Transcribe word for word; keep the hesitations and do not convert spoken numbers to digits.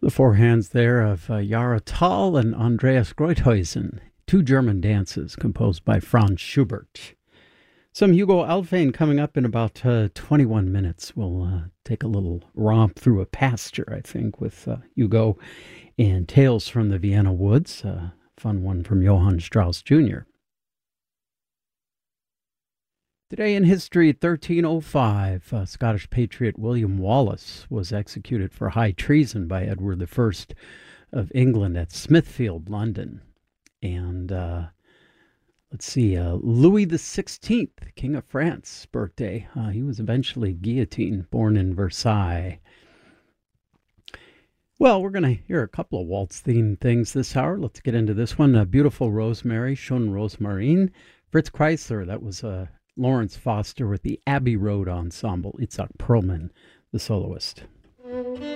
The four hands there of uh, Jara Thal and Andreas Greuthuysen, two German dances composed by Franz Schubert. Some Hugo Alfvén coming up in about uh, twenty-one minutes. We'll uh, take a little romp through a pasture, I think, with uh, Hugo and Tales from the Vienna Woods, a fun one from Johann Strauss Junior Today in history, thirteen oh five, uh, Scottish patriot William Wallace was executed for high treason by Edward the First of England at Smithfield, London. And uh, let's see, uh, Louis the Sixteenth, King of France, birthday. Uh, he was eventually guillotined, born in Versailles. Well, we're going to hear a couple of waltz-themed things this hour. Let's get into this one. Uh, Beautiful Rosemary, Schon Rosmarin. Fritz Kreisler, that was a... Uh, Lawrence Foster with the Abbey Road Ensemble, Itzhak Perlman, the soloist.